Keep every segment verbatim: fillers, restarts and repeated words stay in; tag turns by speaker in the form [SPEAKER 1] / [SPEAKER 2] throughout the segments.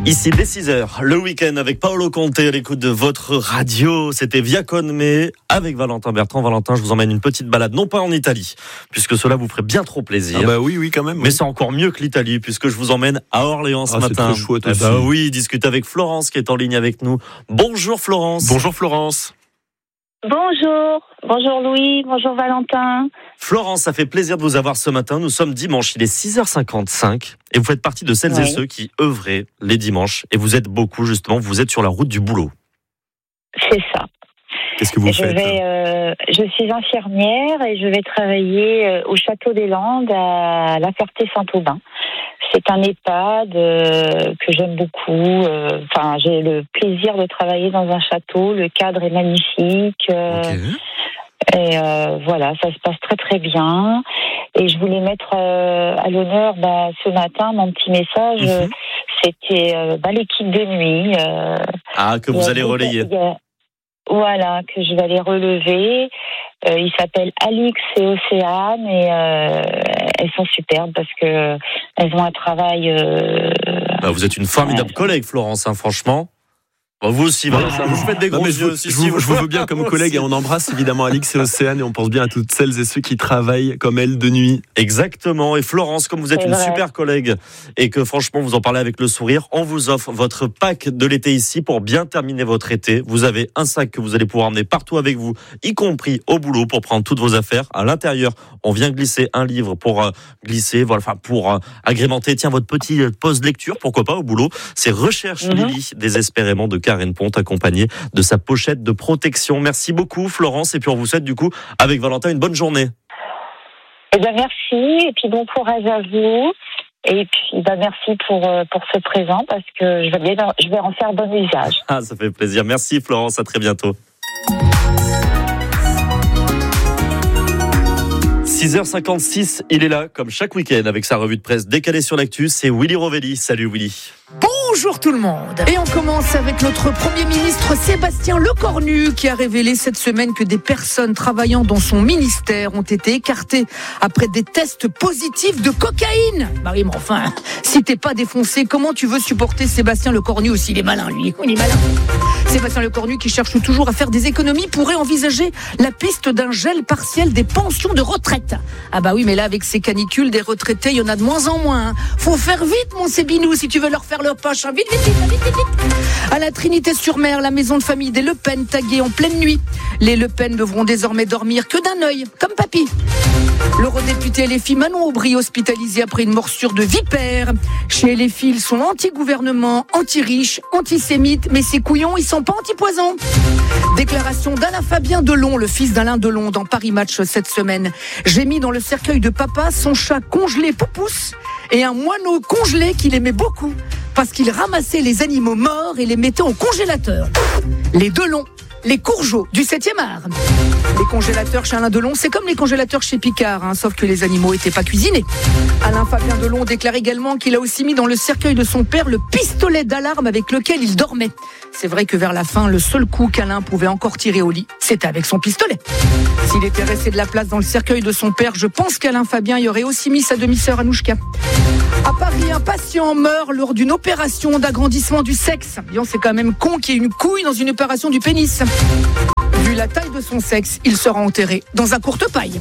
[SPEAKER 1] Ici, dès six heures, le week-end avec Paolo Conte à l'écoute de votre radio. C'était Via Conme avec Valentin Bertrand. Valentin, je vous emmène une petite balade, non pas en Italie, puisque cela vous ferait bien trop plaisir.
[SPEAKER 2] Ah bah oui, oui, quand même.
[SPEAKER 1] Mais
[SPEAKER 2] oui.
[SPEAKER 1] c'est encore mieux que l'Italie, puisque je vous emmène à Orléans ce
[SPEAKER 2] ah,
[SPEAKER 1] matin.
[SPEAKER 2] C'est très chouette aussi.
[SPEAKER 1] Ah bah oui, discuter avec Florence qui est en ligne avec nous. Bonjour Florence.
[SPEAKER 2] Bonjour Florence.
[SPEAKER 3] Bonjour, bonjour Louis, bonjour Valentin.
[SPEAKER 1] Florence, ça fait plaisir de vous avoir ce matin. Nous sommes dimanche, il est six heures cinquante-cinq et vous faites partie de celles
[SPEAKER 3] oui.
[SPEAKER 1] et ceux qui œuvraient les dimanches. Et vous êtes beaucoup justement, vous êtes sur la route du boulot.
[SPEAKER 3] C'est ça.
[SPEAKER 2] Qu'est-ce que vous
[SPEAKER 3] je
[SPEAKER 2] faites
[SPEAKER 3] vais, euh, Je suis infirmière et je vais travailler euh, au Château des Landes à La Ferté-Saint-Aubin. C'est un EHPAD euh, que j'aime beaucoup. Euh, enfin, j'ai le plaisir de travailler dans un château. Le cadre est magnifique. Euh,
[SPEAKER 2] Ok.
[SPEAKER 3] Et euh, voilà, ça se passe très très bien. Et je voulais mettre euh, à l'honneur bah, ce matin mon petit message.
[SPEAKER 1] Mm-hmm.
[SPEAKER 3] euh, C'était euh, bah, l'équipe de nuit. Euh,
[SPEAKER 1] Ah, que vous allez
[SPEAKER 3] deux,
[SPEAKER 1] relayer.
[SPEAKER 3] a, voilà, que je vais aller relever. Euh, ils s'appellent Alix et Océane et euh, elles sont superbes parce que elles ont un travail. Euh,
[SPEAKER 1] Bah, vous êtes une formidable
[SPEAKER 3] ouais.
[SPEAKER 1] collègue, Florence, hein, franchement. Bah, vous aussi, Valentin, vous faites des
[SPEAKER 2] Non,
[SPEAKER 1] gros
[SPEAKER 2] mais je,
[SPEAKER 1] yeux.
[SPEAKER 2] vous,
[SPEAKER 1] Si,
[SPEAKER 2] je
[SPEAKER 1] si,
[SPEAKER 2] vous- je vous veux bien comme
[SPEAKER 1] Moi
[SPEAKER 2] collègue et
[SPEAKER 1] aussi.
[SPEAKER 2] on embrasse évidemment Alix et Océane et on pense bien à toutes celles et ceux qui travaillent comme elles de nuit.
[SPEAKER 1] Exactement. Et Florence, comme vous êtes
[SPEAKER 3] C'est
[SPEAKER 1] une
[SPEAKER 3] vrai.
[SPEAKER 1] super collègue et que franchement vous en parlez avec le sourire, on vous offre votre pack de l'été ici pour bien terminer votre été. Vous avez un sac que vous allez pouvoir emmener partout avec vous, y compris au boulot pour prendre toutes vos affaires. À l'intérieur, on vient glisser un livre pour euh, glisser, voilà, enfin pour euh, agrémenter, tiens, votre petit euh, pause lecture, pourquoi pas au boulot. C'est Recherche
[SPEAKER 3] Mhm.
[SPEAKER 1] Lily, désespérément de Karen Ponte, accompagnée de sa pochette de protection. Merci beaucoup Florence et puis on vous souhaite du coup avec Valentin une bonne journée.
[SPEAKER 3] Eh ben merci et puis bon courage à vous. Et puis bah, merci pour euh, pour ce présent parce que je vais bien, je vais en faire bon usage.
[SPEAKER 1] Ah, ça fait plaisir. Merci Florence, à très bientôt. six heures cinquante-six, il est là, comme chaque week-end, avec sa revue de presse décalée sur l'actu. C'est Willy Rovelli. Salut Willy.
[SPEAKER 4] Bonjour tout le monde. Et on commence avec notre Premier ministre Sébastien Lecornu qui a révélé cette semaine que des personnes travaillant dans son ministère ont été écartées après des tests positifs de cocaïne. Bah oui, mais enfin, si t'es pas défoncé, comment tu veux supporter Sébastien Lecornu aussi? Il est malin, lui. Il est malin. Sébastien Lecornu, qui cherche toujours à faire des économies, pourrait envisager la piste d'un gel partiel des pensions de retraite. Ah bah oui, mais là, avec ces canicules, des retraités, il y en a de moins en moins. Hein. Faut faire vite, mon Sébinou, si tu veux leur faire leur poche. Hein. Vite, vite, vite, vite, vite, vite. À la Trinité-sur-Mer, la maison de famille des Le Pen, taguée en pleine nuit. Les Le Pen devront désormais dormir que d'un œil, comme papy. L'eurodéputé L F I Manon Aubry, hospitalisé après une morsure de vipère. Chez L F I, ils sont anti-gouvernement, anti-riches, antisémites, mais ces couillons, ils sont pas anti-poison. Déclaration d'Alain Fabien Delon, le fils d'Alain Delon, dans Paris Match cette semaine. J'ai mis dans le cercueil de papa son chat congelé Poupousse et un moineau congelé qu'il aimait beaucoup parce qu'il ramassait les animaux morts et les mettait au congélateur. Les Delon, les Courgeaux du septième art. Les congélateurs chez Alain Delon, c'est comme les congélateurs chez Picard, hein, sauf que les animaux n'étaient pas cuisinés. Alain Fabien Delon déclare également qu'il a aussi mis dans le cercueil de son père le pistolet d'alarme avec lequel il dormait. C'est vrai que vers la fin, le seul coup qu'Alain pouvait encore tirer au lit, c'était avec son pistolet. S'il était resté de la place dans le cercueil de son père, je pense qu'Alain Fabien y aurait aussi mis sa demi-sœur Anouchka. À Paris, un patient meurt lors d'une opération d'agrandissement du sexe. Bien, c'est quand même con qu'il y ait une couille dans une opération du pénis. Vu la taille de son sexe, il sera enterré dans un courte-paille.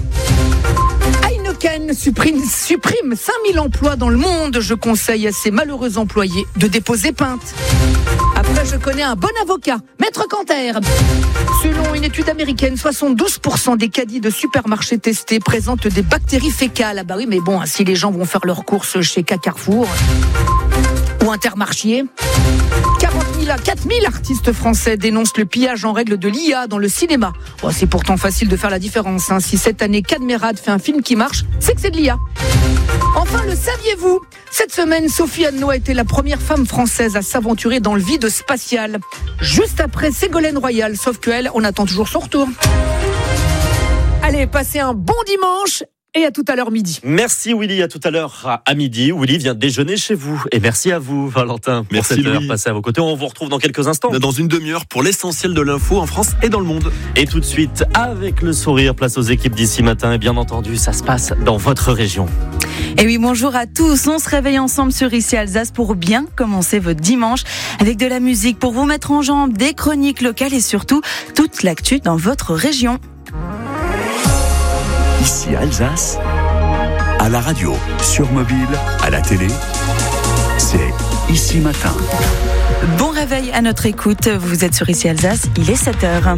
[SPEAKER 4] Heineken supprime, supprime cinq mille emplois dans le monde. Je conseille à ces malheureux employés de déposer plainte. Après, je connais un bon avocat, Maître Canter. Selon une étude américaine, soixante-douze pour cent des caddies de supermarchés testés présentent des bactéries fécales. Ah bah oui, mais bon, si les gens vont faire leurs courses chez Carrefour ou Intermarché. quarante mille à quatre mille artistes français dénoncent le pillage en règle de l'I A dans le cinéma. Bon, c'est pourtant facile de faire la différence. Hein. Si cette année Cadmerade fait un film qui marche, c'est que c'est de l'I A. Enfin, le saviez-vous? Cette semaine, Sophie Anneau a été la première femme française à s'aventurer dans le vide spatial. Juste après Ségolène Royal, sauf qu'elle, on attend toujours son retour. Allez, passez un bon dimanche et à tout à l'heure midi.
[SPEAKER 1] Merci Willy, à tout à l'heure à midi. Willy vient déjeuner chez vous. Et merci à vous Valentin pour
[SPEAKER 2] merci
[SPEAKER 1] cette heure
[SPEAKER 2] Louis.
[SPEAKER 1] passée à vos côtés. On vous retrouve dans quelques instants.
[SPEAKER 2] Dans une demi-heure pour l'essentiel de l'info en France et dans le monde.
[SPEAKER 1] Et tout de suite, avec le sourire, place aux équipes d'ici matin. Et bien entendu, ça se passe dans votre région.
[SPEAKER 5] Et oui, bonjour à tous. On se réveille ensemble sur Ici Alsace pour bien commencer votre dimanche avec de la musique pour vous mettre en jambe, des chroniques locales et surtout toute l'actu dans votre région.
[SPEAKER 6] Ici Alsace, à la radio, sur mobile, à la télé, c'est Ici Matin.
[SPEAKER 5] Bon réveil à notre écoute. Vous êtes sur Ici Alsace, il est sept heures.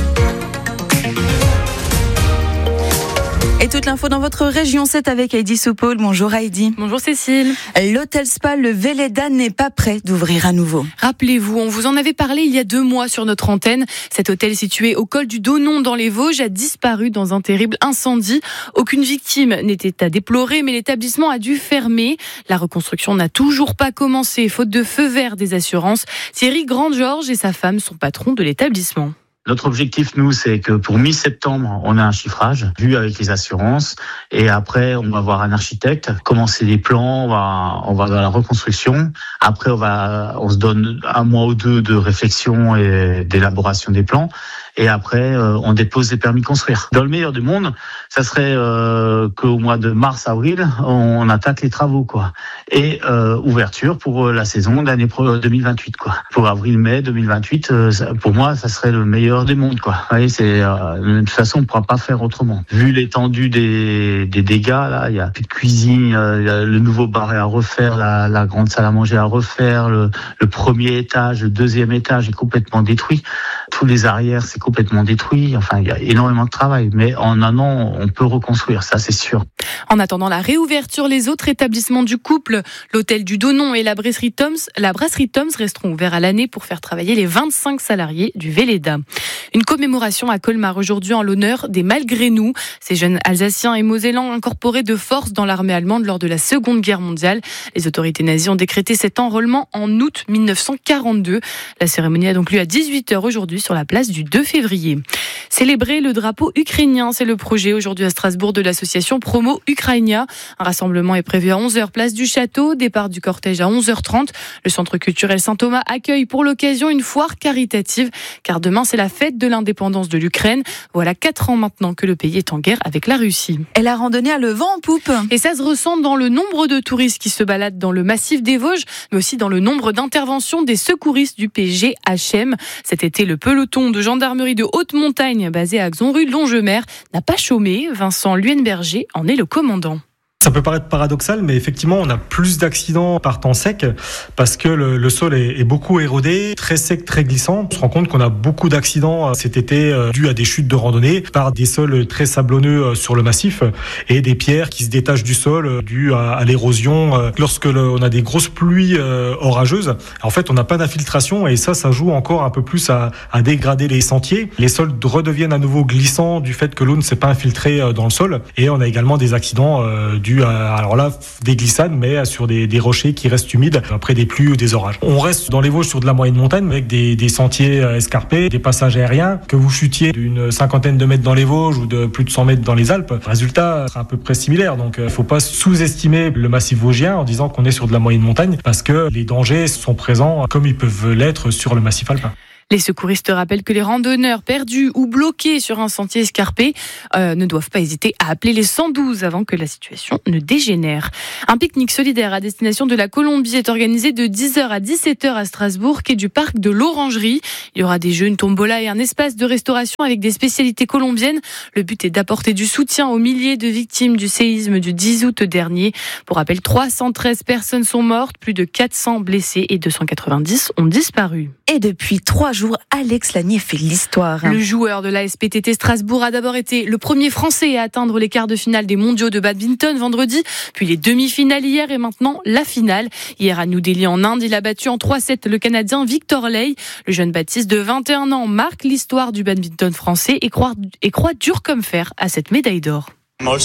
[SPEAKER 5] Et toute l'info dans votre région, c'est avec Heidi Soupaul. Bonjour Heidi.
[SPEAKER 7] Bonjour Cécile.
[SPEAKER 5] L'hôtel Spa Le Véleda n'est pas prêt d'ouvrir à nouveau.
[SPEAKER 7] Rappelez-vous, on vous en avait parlé il y a deux mois sur notre antenne. Cet hôtel situé au col du Donon dans les Vosges a disparu dans un terrible incendie. Aucune victime n'était à déplorer, mais l'établissement a dû fermer. La reconstruction n'a toujours pas commencé, faute de feu vert des assurances. Thierry Grandgeorges et sa femme sont patrons de l'établissement.
[SPEAKER 8] Notre objectif, nous, c'est que pour mi-septembre, on a un chiffrage vu avec les assurances. Et après, on va voir un architecte, commencer les plans, on va, on va dans la reconstruction. Après, on va, on se donne un mois ou deux de réflexion et d'élaboration des plans. Et après, euh, on dépose les permis de construire. Dans le meilleur du monde, ça serait euh, qu'au mois de mars-avril, on attaque les travaux, quoi. Et euh, ouverture pour la saison de l'année deux mille vingt-huit, quoi. Pour avril-mai deux mille vingt-huit, euh, pour moi, ça serait le meilleur des mondes, quoi. Vous voyez, c'est euh, de toute façon, on ne pourra pas faire autrement. Vu l'étendue des, des dégâts, là, il y a plus de cuisine, euh, y a le nouveau bar à refaire, la, la grande salle à manger à refaire, le, le premier étage, le deuxième étage est complètement détruit. Tous les arrières, c'est complètement détruit. Enfin, il y a énormément de travail. Mais en un an, on peut reconstruire, ça c'est sûr.
[SPEAKER 7] En attendant la réouverture, les autres établissements du couple, l'hôtel du Donon et la brasserie Toms, la brasserie Toms resteront ouverts à l'année pour faire travailler les vingt-cinq salariés du Véleda. Une commémoration à Colmar aujourd'hui en l'honneur des Malgré nous, ces jeunes Alsaciens et Mosellans incorporés de force dans l'armée allemande lors de la Seconde Guerre mondiale. Les autorités nazies ont décrété cet enrôlement en août mille neuf cent quarante-deux. La cérémonie a donc lieu à dix-huit heures aujourd'hui sur la place du deux février. Célébrer le drapeau ukrainien, c'est le projet aujourd'hui à Strasbourg de l'association Promo Ukrainia. Un rassemblement est prévu à onze heures place du Château, départ du cortège à onze heures trente. Le centre culturel Saint-Thomas accueille pour l'occasion une foire caritative, car demain c'est la fête de l'indépendance de l'Ukraine. Voilà quatre ans maintenant que le pays est en guerre avec la Russie.
[SPEAKER 5] Et la randonnée a le vent en poupe.
[SPEAKER 7] Et ça se ressent dans le nombre de touristes qui se baladent dans le massif des Vosges, mais aussi dans le nombre d'interventions des secouristes du P G H M. Cet été, le peloton de gendarmerie de haute montagne basé à Axon-Rue-Longemer n'a pas chômé. Vincent Luenberger en est le commandant.
[SPEAKER 9] Ça peut paraître paradoxal, mais effectivement, on a plus d'accidents par temps sec parce que le, le sol est, est beaucoup érodé, très sec, très glissant. On se rend compte qu'on a beaucoup d'accidents cet été euh, dus à des chutes de randonnée par des sols très sablonneux euh, sur le massif et des pierres qui se détachent du sol euh, dues à, à l'érosion. Euh, lorsque le, on a des grosses pluies euh, orageuses, en fait, on n'a pas d'infiltration et ça, ça joue encore un peu plus à, à dégrader les sentiers. Les sols redeviennent à nouveau glissants du fait que l'eau ne s'est pas infiltrée euh, dans le sol. Et on a également des accidents euh, dus à, alors là, des glissades, mais sur des, des rochers qui restent humides après des pluies ou des orages. On reste dans les Vosges sur de la moyenne montagne avec des, des sentiers escarpés, des passages aériens. Que vous chutiez d'une cinquantaine de mètres dans les Vosges ou de plus de cent mètres dans les Alpes, le résultat sera à peu près similaire. Donc il ne faut pas sous-estimer le massif vosgien en disant qu'on est sur de la moyenne montagne parce que les dangers sont présents comme ils peuvent l'être sur le massif alpin.
[SPEAKER 7] Les secouristes rappellent que les randonneurs perdus ou bloqués sur un sentier escarpé euh, ne doivent pas hésiter à appeler les cent douze avant que la situation ne dégénère. Un pique-nique solidaire à destination de la Colombie est organisé de dix heures à dix-sept heures à Strasbourg, quai du parc de l'Orangerie. Il y aura des jeux, une tombola et un espace de restauration avec des spécialités colombiennes. Le but est d'apporter du soutien aux milliers de victimes du séisme du dix août dernier. Pour rappel, trois cent treize personnes sont mortes, plus de quatre cents blessés et deux cent quatre-vingt-dix ont disparu.
[SPEAKER 5] Et depuis trois jours, Alex Lanier fait l'histoire.
[SPEAKER 7] Le joueur de l'A S P T T Strasbourg a d'abord été le premier Français à atteindre les quarts de finale des mondiaux de badminton vendredi, puis les demi-finales hier et maintenant la finale. Hier à New Delhi en Inde, il a battu en trois sept le Canadien Victor Ley. Le jeune Baptiste de vingt et un ans marque l'histoire du badminton français et croit, et croit dur comme fer à cette médaille d'or.
[SPEAKER 10] Je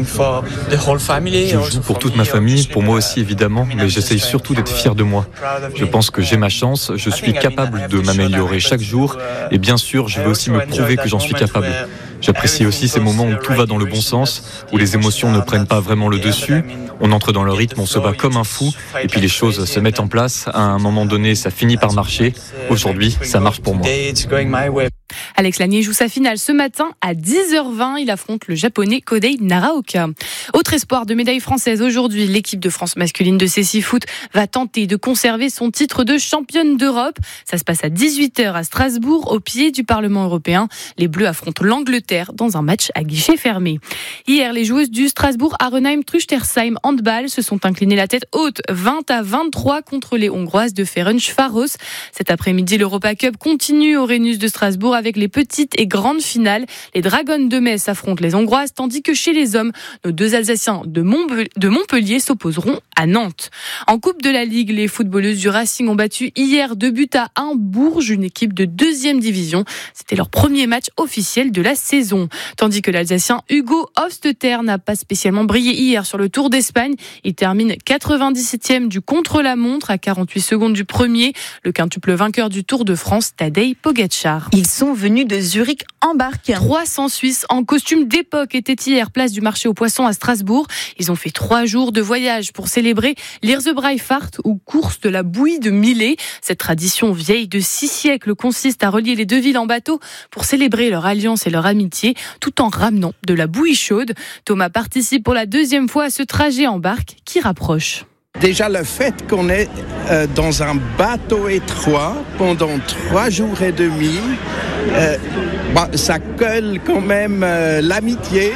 [SPEAKER 10] joue pour toute ma famille, pour moi aussi évidemment, mais j'essaye surtout d'être fier de moi. Je pense que j'ai ma chance, je suis capable de m'améliorer chaque jour et bien sûr, je veux aussi me prouver que j'en suis capable. J'apprécie aussi ces moments où tout va dans le bon sens, où les émotions ne prennent pas vraiment le dessus. On entre dans le rythme, on se bat comme un fou, et puis les choses se mettent en place. À un moment donné, ça finit par marcher. Aujourd'hui, ça marche pour moi.
[SPEAKER 7] Alex Lanier joue sa finale ce matin à dix heures vingt. Il affronte le japonais Kodei Naraoka. Autre espoir de médaille française aujourd'hui, l'équipe de France masculine de cécifoot va tenter de conserver son titre de championne d'Europe. Ça se passe à dix-huit heures à Strasbourg, au pied du Parlement européen. Les Bleus affrontent l'Angleterre dans un match à guichet fermé. Hier, les joueuses du Strasbourg Arenheim-Truchtersheim handball se sont inclinées la tête haute vingt à vingt-trois contre les Hongroises de Ferencváros. Cet après-midi, l'Europa Cup continue au Rhenus de Strasbourg avec les petites et grandes finales. Les Dragons de Metz affrontent les Hongroises, tandis que chez les hommes, nos deux Alsaciens de Montpellier s'opposeront à Nantes. En Coupe de la Ligue, les footballeuses du Racing ont battu hier deux buts à un Bourges, une équipe de deuxième division. C'était leur premier match officiel de la saison. Tandis que l'Alsacien Hugo Hofstetter n'a pas spécialement brillé hier sur le Tour d'Espagne. Il termine quatre-vingt-dix-septième du contre-la-montre à quarante-huit secondes du premier. Le quintuple vainqueur du Tour de France, Tadej Pogačar.
[SPEAKER 5] Ils sont venus de Zurich en barque.
[SPEAKER 7] trois cents Suisses en costume d'époque étaient hier place du marché aux poissons à Strasbourg. Ils ont fait trois jours de voyage pour célébrer l'Irzebreifahrt ou course de la bouillie de Millet. Cette tradition vieille de six siècles consiste à relier les deux villes en bateau pour célébrer leur alliance et leur amitié tout en ramenant de la bouillie chaude. Thomas participe pour la deuxième fois à ce trajet en barque qui rapproche.
[SPEAKER 11] Déjà le fait qu'on est euh, dans un bateau étroit pendant trois jours et demi, euh, bah, ça colle quand même euh, l'amitié.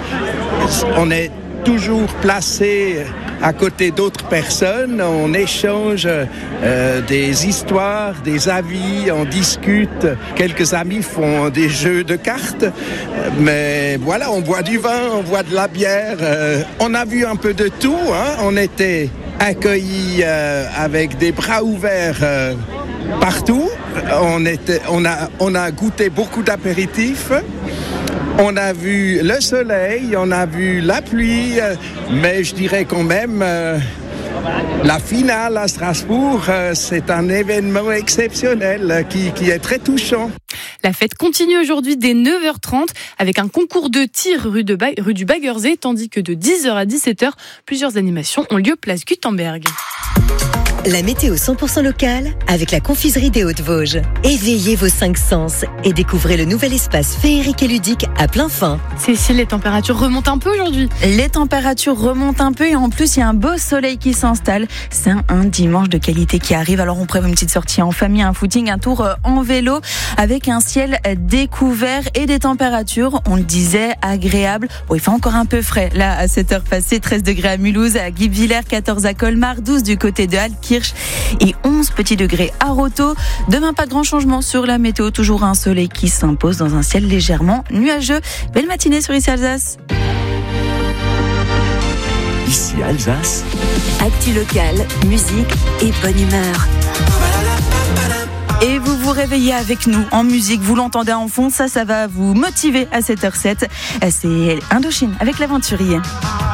[SPEAKER 11] On est toujours placé à côté d'autres personnes, on échange euh, des histoires, des avis, on discute. Quelques amis font des jeux de cartes, mais voilà, on boit du vin, on boit de la bière. Euh, on a vu un peu de tout, hein. On était accueillis euh, avec des bras ouverts euh, partout. On, était, on, a, on a goûté beaucoup d'apéritifs. On a vu le soleil, on a vu la pluie, mais je dirais quand même euh, la finale à Strasbourg, euh, c'est un événement exceptionnel qui, qui est très touchant.
[SPEAKER 7] La fête continue aujourd'hui dès neuf heures trente avec un concours de tir rue, de ba- rue du Baggersee, tandis que de dix heures à dix-sept heures, plusieurs animations ont lieu place Gutenberg.
[SPEAKER 12] La météo cent pour cent locale avec la confiserie des Hautes-Vosges. Éveillez vos cinq sens et découvrez le nouvel espace féerique et ludique à plein fin.
[SPEAKER 7] Cécile, les températures remontent un peu aujourd'hui.
[SPEAKER 5] Les températures remontent un peu et en plus il y a un beau soleil qui s'installe. C'est un, un dimanche de qualité qui arrive. Alors on prévoit une petite sortie en famille, un footing, un tour en vélo avec un ciel découvert et des températures, on le disait, agréables. Bon, il fait encore un peu frais là à cette heure passée. treize degrés à Mulhouse, à Guebwiller, quatorze à Colmar, douze du côté de Altkirch et onze petits degrés à Roto. Demain, pas de grand changement sur la météo. Toujours un soleil qui s'impose dans un ciel légèrement nuageux. Belle matinée sur Ici Alsace.
[SPEAKER 6] Ici Alsace.
[SPEAKER 12] Actu local, musique et bonne humeur.
[SPEAKER 5] Et vous vous réveillez avec nous en musique, vous l'entendez en fond, ça, ça va vous motiver à sept heures sept. C'est Indochine avec l'aventurier.